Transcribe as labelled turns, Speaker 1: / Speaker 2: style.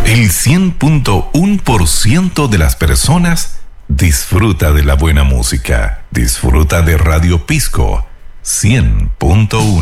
Speaker 1: El 100.1% de las personas disfruta de la buena música. Disfruta de Radio Pisco 100.1.